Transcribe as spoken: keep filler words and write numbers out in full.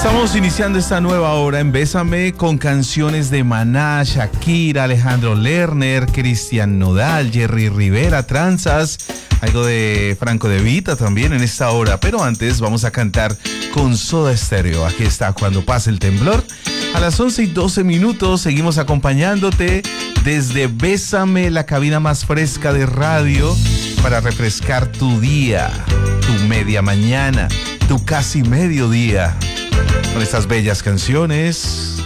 Estamos iniciando esta nueva hora en Bésame con canciones de Maná, Shakira, Alejandro Lerner, Cristian Nodal, Jerry Rivera, Tranzas, algo de Franco De Vita también en esta hora. Pero antes vamos a cantar con Soda Stereo. Aquí está Cuando Pase el Temblor. A las once y doce minutos seguimos acompañándote desde Bésame, la cabina más fresca de radio para refrescar tu día, tu media mañana, tu casi mediodía. Con estas bellas canciones